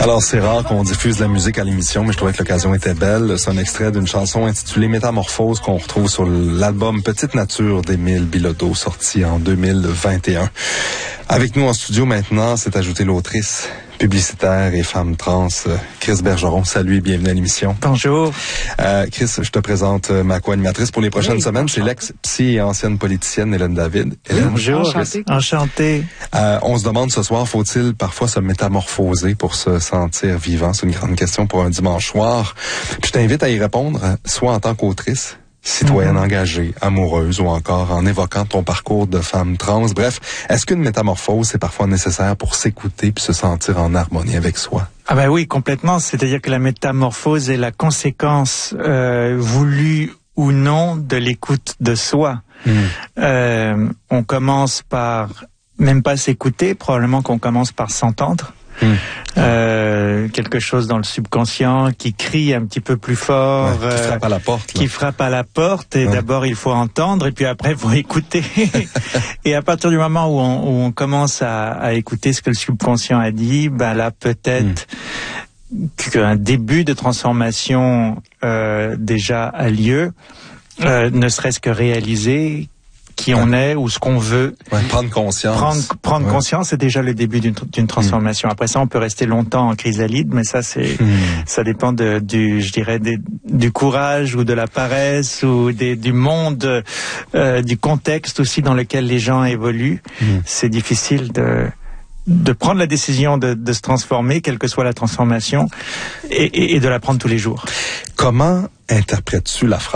Alors, c'est rare qu'on diffuse de la musique à l'émission, mais je trouvais que l'occasion était belle. C'est un extrait d'une chanson intitulée Métamorphose qu'on retrouve sur l'album Petite Nature d'Émile Bilodeau, sorti en 2021. Avec nous en studio maintenant, s'est ajoutée l'autrice, publicitaire et femme trans, Chris Bergeron. Salut et bienvenue à l'émission. Bonjour. Chris, je te présente ma co-animatrice pour les prochaines semaines. C'est l'ex-psy et ancienne politicienne Hélène David. Hélène, bonjour. Enchanté. On se demande ce soir, faut-il parfois se métamorphoser pour se sentir vivant? C'est une grande question pour un dimanche soir. Puis je t'invite à y répondre, soit en tant qu'autrice, citoyenne engagée, amoureuse ou encore en évoquant ton parcours de femme trans. Bref, est-ce qu'une métamorphose est parfois nécessaire pour s'écouter puis se sentir en harmonie avec soi? Ah ben oui, complètement. C'est-à-dire que la métamorphose est la conséquence voulue ou non de l'écoute de soi. On commence par même pas s'écouter, probablement qu'on commence par s'entendre. Quelque chose dans le subconscient qui crie un petit peu plus fort, qui frappe à la porte. Qui frappe à la porte et d'abord il faut entendre et puis après il faut écouter. Et à partir du moment où on commence à écouter ce que le subconscient a dit, ben là peut-être qu'un début de transformation déjà a lieu, ne serait-ce que réaliser qui on est ou ce qu'on veut. Prendre conscience. Prendre conscience, c'est déjà le début d'une transformation. Après ça, on peut rester longtemps en chrysalide, mais ça, ça dépend du courage ou de la paresse ou du monde, du contexte aussi dans lequel les gens évoluent. C'est difficile de prendre la décision de se transformer, quelle que soit la transformation, et de la prendre tous les jours. Comment interprètes-tu la phrase